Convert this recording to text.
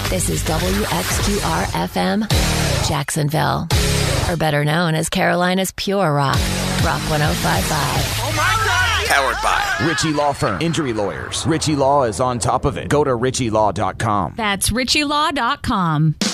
This is WXQR-FM, Jacksonville. Or better known as Carolina's Pure Rock, Rock 105.5. Oh my God! Powered by Ritchie Law Firm. Injury lawyers. Ritchie Law is on top of it. Go to RitchieLaw.com. That's RitchieLaw.com.